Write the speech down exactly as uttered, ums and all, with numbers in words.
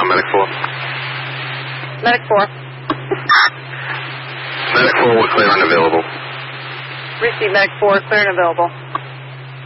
Medic four. Medic four. Medic four, we're clear and available. Receive Medic four, clear and available.